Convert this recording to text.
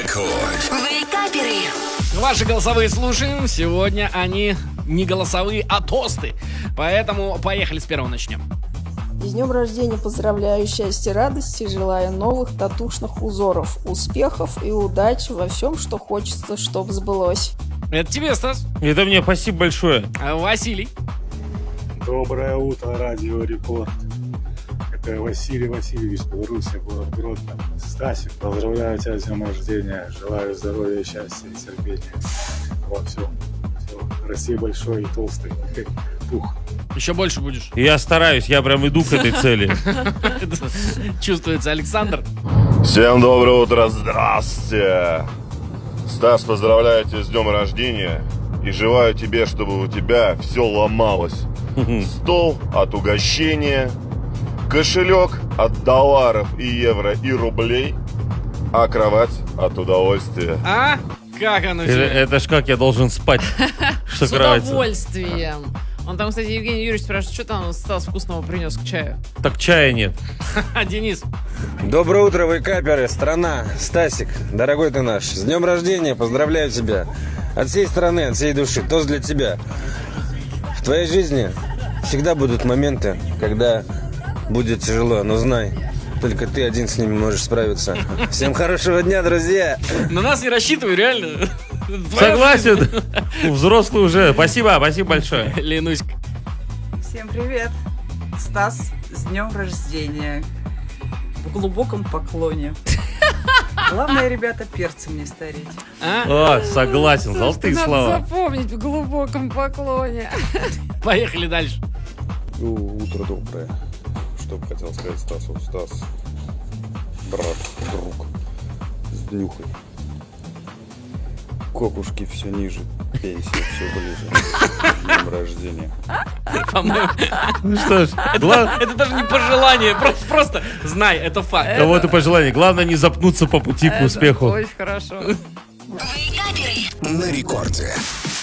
Рекорд. Вейкаперы. Ваши голосовые слушаем. Сегодня они не голосовые, а тосты. Поэтому поехали, с первого начнем. С днем рождения поздравляю, счастья, радости, желаю новых татушных узоров, успехов и удачи во всем, что хочется, чтобы сбылось. Это тебе, Стас. Это мне спасибо большое. Василий. Доброе утро, Радио Рекорд. Это Василий Васильевич, Белоруссия, город Гродно. Стасик, поздравляю тебя с днем рождения. Желаю здоровья, счастья и терпения во всем. Все. Расти большой и толстый, как пух. Еще больше будешь. Я стараюсь, я прям иду к этой цели. Чувствуется. Александр. Всем доброе утро, здрасте! Стас, поздравляю тебя с днем рождения и желаю тебе, чтобы у тебя все ломалось. Стол от угощения, кошелек от долларов и евро и рублей, а кровать от удовольствия. А? Как оно тебе? Это ж как я должен спать, что С кровать. удовольствием. Он там, кстати, Евгений Юрьевич спрашивает, что там Стас вкусного принес к чаю. Так чая нет. Денис. Доброе утро, вейкаперы, страна, Стасик, дорогой ты наш, с днем рождения, поздравляю тебя. От всей страны, от всей души, тост для тебя. В твоей жизни всегда будут моменты, когда будет тяжело, но знай, только ты один с ними можешь справиться. Всем хорошего дня, друзья! На нас не рассчитывай, реально. Согласен. Взрослый уже. Спасибо большое. Ленуська. Всем привет! Стас, с днем рождения! В глубоком поклоне. Главное, ребята, перцем не стареть. О, согласен, золотые Надо слова. запомнить в глубоком поклоне. Поехали дальше. Утро доброе. Что бы хотел сказать Стасу? Стас, брат, друг, с днюхой. Кокушки все ниже, пенсия все ближе. С днем рождения. По-моему, Ну что ж, это даже не пожелание. Просто знай, это факт. кого-то пожелание. Главное не запнуться по пути к успеху. Очень хорошо. Вейкаперы. На рекорде.